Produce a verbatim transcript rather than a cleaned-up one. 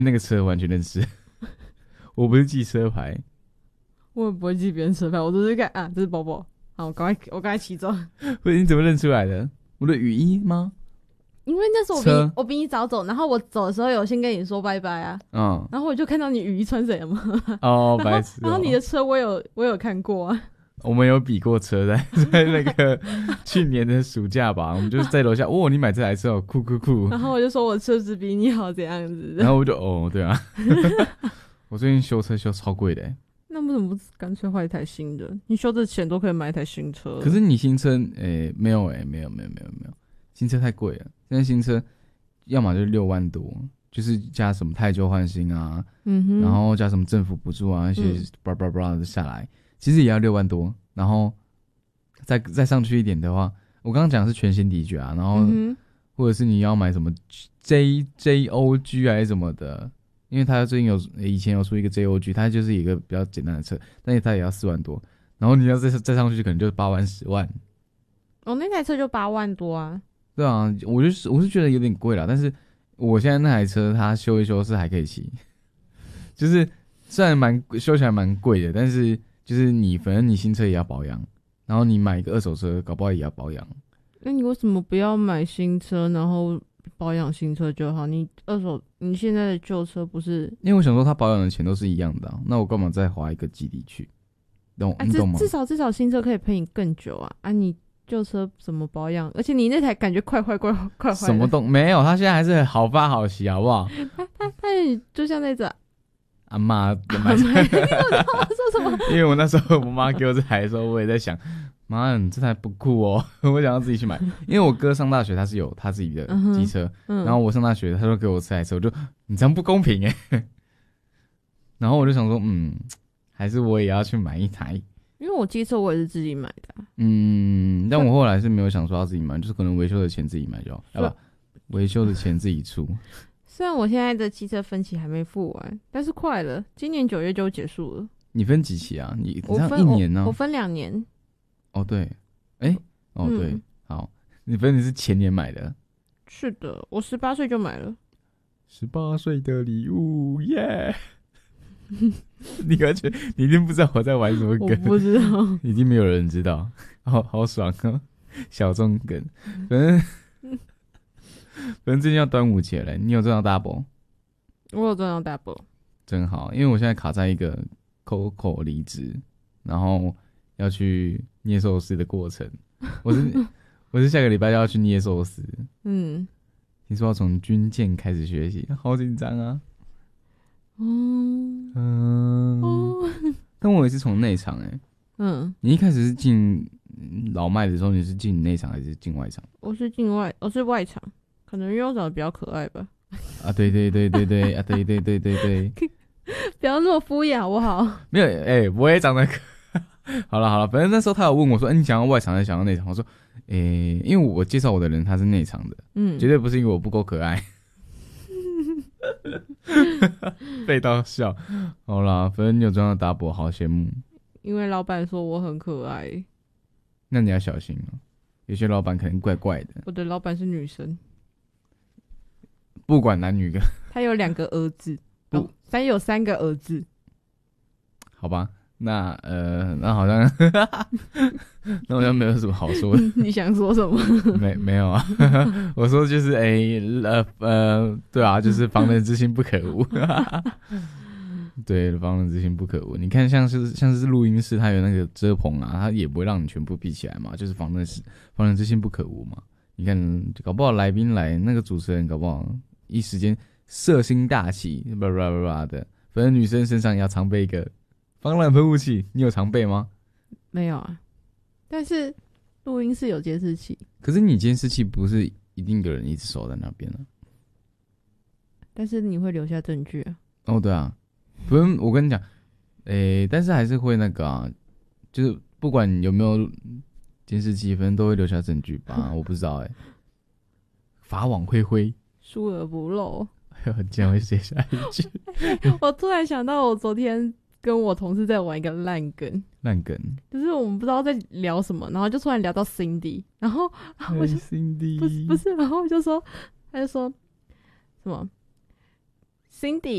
那个车完全认识，我不是记车牌， 我也不会记别人车牌，我都是看啊，这是宝宝，好，我赶快我赶快骑走。 不是你怎么认出来的？我的雨衣吗？ 因为那时候我比你我比你早走，然后我走的时候有先跟你说拜拜啊，嗯，然后我就看到你雨衣穿谁了嘛， 哦，白痴、哦， 然后你的车我有我有看过啊， 我们有比过车在在那个去年的暑假吧，我们就是在楼下，哦，你买这台车哦，酷酷酷， 然后我就说我车子比你好这样子， 然后我就哦，对啊，我最近修车修超贵的、欸， 那为什么不干脆换一台新的？你修的钱都可以买一台新车。 可是你新车，诶、欸，没有诶、欸，没有没有没有没有，新车太贵了。现在新车要么就是六万多，就是加什么太旧换新啊，嗯哼，然后加什么政府补助啊，那些叭叭叭的下来，其实也要六万多。然后再再上去一点的话，我刚刚讲的是全新迪爵啊，然后、嗯、或者是你要买什么 J J O G 还是什么的。因为他最近有以前有出一个 J O G， 它就是一个比较简单的车，但是它也要四万多，然后你要再再上去可能就八万十万。 哦，那台车就八万多啊。 对啊，我就是我是觉得有点贵啦，但是我现在那台车它修一修是还可以骑，就是虽然蛮修起来蛮贵的，但是就是你反正你新车也要保养，然后你买一个二手车搞不好也要保养。 那你为什么不要买新车，然后保养新车就好？你二手你现在的旧车不是？ 因为我想说，他保养的钱都是一样的、啊，那我干嘛再花一个基地去？懂、啊、你懂吗？ 至少至少新车可以陪你更久啊！啊，你旧车怎么保养？而且你那台感觉快坏快快坏， 什么都没有，他现在还是好发好骑，好不好？ 他他他就像那个阿妈买，你有说什么？ 因为我那时候我妈给我这台的时候，我也在想。妈，你这台不酷哦！我想要自己去买，因为我哥上大学他是有他自己的机车、嗯嗯，然后我上大学他说给我这台车，我就你这样不公平哎。然后我就想说，嗯，还是我也要去买一台， 因为我机车我也是自己买的、啊。 嗯，但我后来是没有想说要自己买，就是可能维修的钱自己买就好，要不维修的钱自己出。 虽然我现在的机车分期还没付完，但是快了，今年九月就结束了。 你分几期啊？你这样一年呢、 啊？我分两年。 哦对，哎、欸，哦对、嗯，好，你反正你是前年买的。 是的，我十八岁就买了。 十八岁的礼物，耶、yeah! ！你完全，你一定不知道我在玩什么梗， 我不知道， 已经没有人知道，好好爽啊！小众梗，反正反正最近要端午节了，你有赚到 double？ 我有赚到 double， 真好，因为我现在卡在一个 Coco 离职，然后要去捏寿司的过程，我是我是下个礼拜要去捏寿司，嗯，听说要从军舰开始学习，好紧张啊，嗯嗯、哦，但我也是从内场哎、欸，嗯，你一开始是进老麦的时候，你是进内场还是进外场？ 我是进外，我是外场，可能因为我长得比较可爱吧。 啊，对对对对对啊，对对对对对， 不要那么敷衍好不好？ 没有，哎、欸，我也长得可。好了好了，反正那时候他有问我说：“哎、欸，你想要外场还是想要内场？”我说：“哎、欸，因为我介绍我的人他是内场的，嗯，绝对不是因为我不够可爱。”被到笑。好啦，反正你有赚到 double， 好羡慕。 因为老板说我很可爱， 那你要小心哦、喔，有些老板可能怪怪的。 我的老板是女生， 不管男女的。 他有两个儿子，不，他有三个儿子。 好吧。那呃，那好像，那好像没有什么好说的。 你想说什么？ 没没有啊，我说就是哎、欸、呃呃，对啊，就是防人之心不可无。对，防人之心不可无。你看，像是像是录音室，它有那个遮棚啊，它也不会让你全部闭起来嘛，就是防人防人之心不可无嘛。你看，搞不好来宾来，那个主持人搞不好一时间色心大起，叭叭叭叭的。反正女生身上也要常备一个防狼喷雾器，你有常备吗？ 没有啊，但是录音室有监视器。 可是你监视器不是一定有人一直守在那边啊？ 但是你会留下证据啊。 哦，对啊，不是我跟你讲，诶、欸，但是还是会那个啊，就是不管有没有监视器，反正都会留下证据吧？我不知道哎、欸。法网恢恢， 疏而不漏。 很竟然会写下一句。 我突然想到，我昨天跟我同事在玩一个烂梗， 烂梗， 就是我们不知道在聊什么，然后就突然聊到 Cindy， 然后我就、 hey, Cindy 不是不是，然后我就说，他就说什么 Cindy。